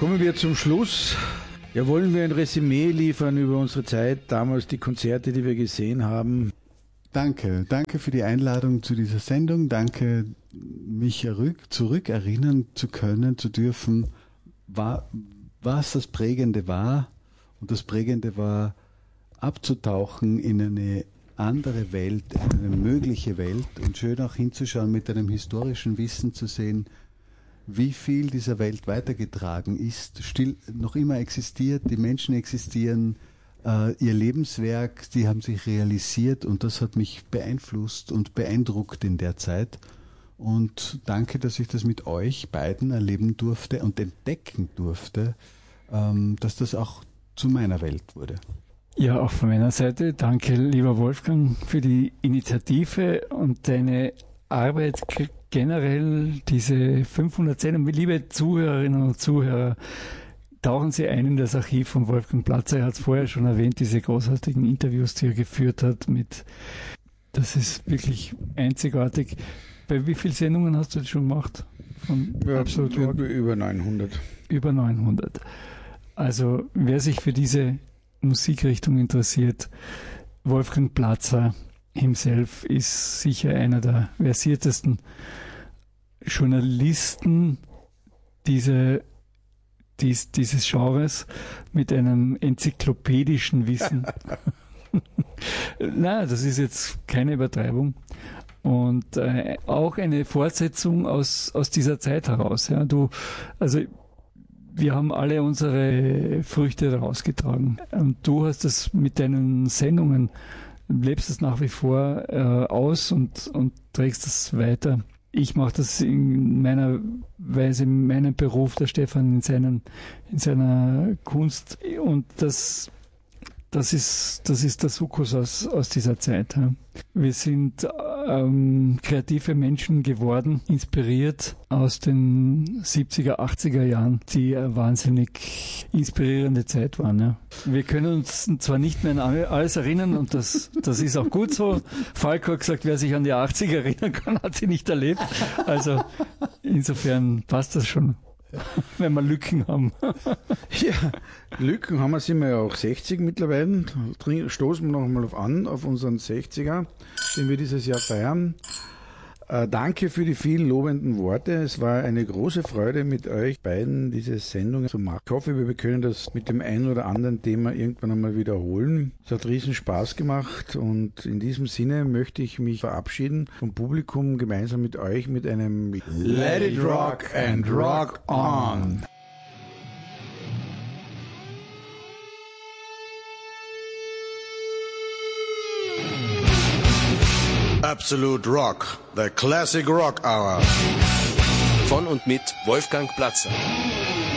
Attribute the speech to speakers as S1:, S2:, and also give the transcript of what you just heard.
S1: Kommen wir zum Schluss. Ja, wollen wir ein Resümee liefern über unsere Zeit, damals die Konzerte, die wir gesehen haben?
S2: Danke für die Einladung zu dieser Sendung. Danke, mich zurückerinnern zu können, zu dürfen, was das Prägende war. Und das Prägende war, abzutauchen in eine andere Welt, in eine mögliche Welt und schön auch hinzuschauen, mit einem historischen Wissen zu sehen, wie viel dieser Welt weitergetragen ist, still noch immer existiert, die Menschen existieren, ihr Lebenswerk, die haben sich realisiert und das hat mich beeinflusst und beeindruckt in der Zeit. Und danke, dass ich das mit euch beiden erleben durfte und entdecken durfte, dass das auch zu meiner Welt wurde.
S3: Ja, auch von meiner Seite. Danke, lieber Wolfgang, für die Initiative und deine Arbeit generell, diese 500 Sendungen. Liebe Zuhörerinnen und Zuhörer, tauchen Sie ein in das Archiv von Wolfgang Platzer. Er hat es vorher schon erwähnt, diese großartigen Interviews, die er geführt hat. Das ist wirklich einzigartig. Bei wie vielen Sendungen hast du das schon gemacht?
S1: Absolut über 900.
S3: Über 900. Also wer sich für diese Musikrichtung interessiert, Wolfgang Platzer himself ist sicher einer der versiertesten Journalisten dieses Genres mit einem enzyklopädischen Wissen. Nein, das ist jetzt keine Übertreibung. Und auch eine Fortsetzung aus dieser Zeit heraus. Ja. Wir haben alle unsere Früchte rausgetragen. Und du hast das mit deinen Sendungen, lebst es nach wie vor aus und trägst es weiter. Ich mache das in meiner Weise, in meinem Beruf, der Stefan in seiner Kunst. Und das ist der Sukkus aus dieser Zeit. Ja. Wir sind kreative Menschen geworden, inspiriert aus den 70er, 80er Jahren, die eine wahnsinnig inspirierende Zeit waren. Ja. Wir können uns zwar nicht mehr an alles erinnern und das ist auch gut so. Falco hat gesagt, wer sich an die 80er erinnern kann, hat sie nicht erlebt. Also insofern passt das schon. Wenn wir Lücken haben.
S1: Ja, Lücken haben wir, sind wir ja auch 60 mittlerweile. Stoßen wir noch einmal auf unseren 60er, den wir dieses Jahr feiern. Danke für die vielen lobenden Worte. Es war eine große Freude, mit euch beiden diese Sendung zu machen. Ich hoffe, wir können das mit dem einen oder anderen Thema irgendwann einmal wiederholen. Es hat riesen Spaß gemacht und in diesem Sinne möchte ich mich verabschieden vom Publikum gemeinsam mit euch mit einem Let it rock and rock on.
S4: Absolute Rock, the Classic Rock Hour.
S5: Von und mit Wolfgang Platzer.